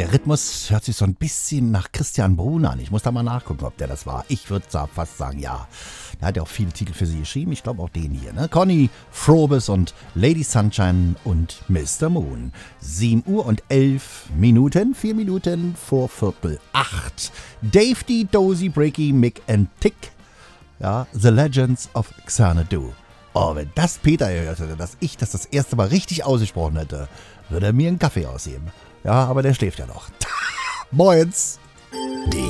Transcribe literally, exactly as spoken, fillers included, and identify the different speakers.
Speaker 1: Der Rhythmus hört sich so ein bisschen nach Christian Brunner an. Ich muss da mal nachgucken, ob der das war. Ich würde fast sagen, ja. Der hat ja auch viele Titel für sie geschrieben. Ich glaube auch den hier. Ne? Conny Frobes und Lady Sunshine und Mister Moon. sieben Uhr und elf Minuten. vier Minuten vor Viertel acht. Dave D, Dozy, Breaky, Mick and Tick. Ja, The Legends of Xanadu. Oh, wenn das Peter gehört hätte, dass ich das das erste Mal richtig ausgesprochen hätte, würde er mir einen Kaffee ausheben. Ja, aber der schläft ja noch. Moins. Die